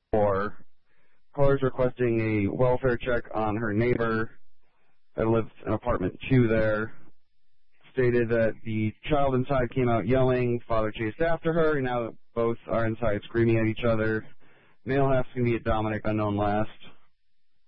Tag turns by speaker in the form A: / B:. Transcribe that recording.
A: 4. Callers requesting a welfare check on her neighbor that lives in apartment 2 there. Stated that the child inside came out yelling, father chased after her, and now both are inside screaming at each other. Male has to be at Dominic, unknown last.